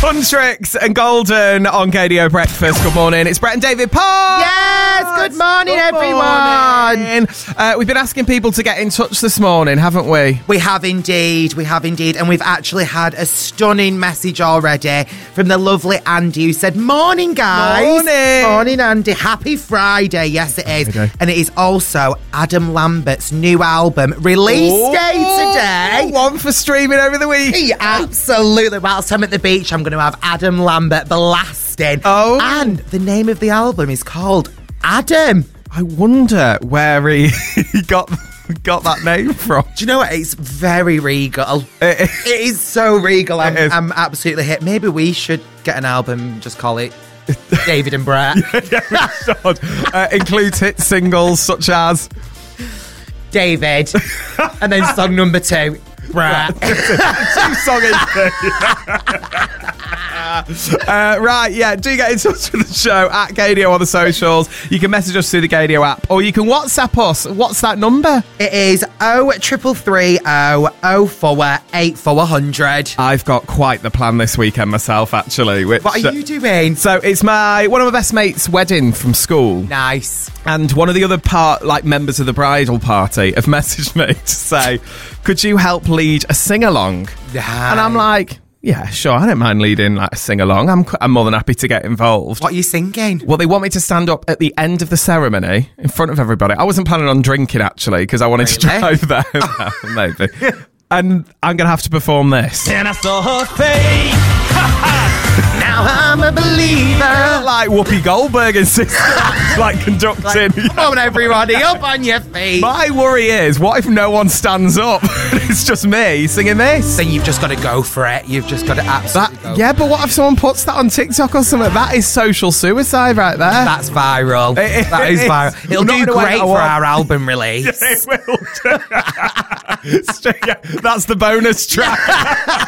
Huntrix and Golden on KDO Breakfast. Good morning. It's Brett and David Parr. Yes, good morning, everyone. We've been asking people to get in touch this morning, haven't we? We have indeed. And we've actually had a stunning message already from the lovely Andy who said, morning, guys. Morning, Andy. Happy Friday. Yes, it is. Okay. And it is also Adam Lambert's new album release day today. One for streaming over the week. Yeah, absolutely. Whilst I'm at the beach, I'm going to have Adam Lambert blasting. Oh. And the name of the album is called Adam. I wonder where he got that name from. Do you know what? It's very regal. It is so regal. I'm absolutely hit. Maybe we should get an album, just call it David and Brett. Yeah, we should. Includes hit singles such as David. And then song number 2, Brett. 2 songs. Right, yeah, do get in touch with the show at KDO on the socials. You can message us through the KDO app, or you can WhatsApp us. What's that number? It is 0330 04 8400. I've got quite the plan this weekend myself, actually. What are you doing? So it's one of my best mates' wedding from school. Nice. And one of the other members of the bridal party have messaged me to say, could you help lead a sing-along? Yeah. And I'm like, yeah, sure, I don't mind leading a sing-along. I'm more than happy to get involved. What are you singing? Well, they want me to stand up at the end of the ceremony in front of everybody. I wasn't planning on drinking, actually, because I wanted to drive there. Maybe. And I'm going to have to perform this. And I saw her face. Now I'm a believer. Like Whoopi Goldberg and sister, conducting. Come on, everybody, up on your feet. My worry is, what if no one stands up? It's just me singing this. Then you've just got to go for it. You've just got to absolutely go. Yeah, but what if someone puts that on TikTok or something? That is social suicide right there. That's viral. That is viral. It'll do great for our album release. It will. That's the bonus track.